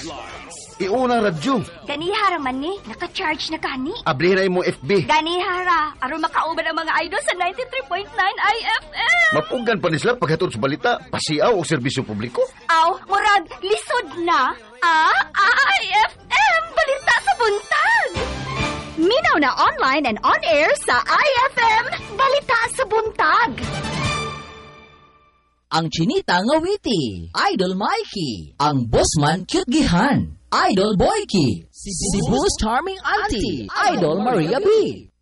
Iuna radyo. Ganihara man ni, naka-charge na kani. Ablihin na imong FB. Ganihara, aron makauban ang mga idol sa 93.9 IFM. Mapugan pa nisla paghatod sa balita, pasiaw o serbisyo publiko. Aw, murag, lisod na. IFM, balita sa buntag. Minaw na online and on-air sa IFM, balita sa buntag. Ang chinita nga witty, Idol Mikey. Ang bossman cute gihan, Idol Boyki. Si Cebu's charming auntie, Idol Maria B.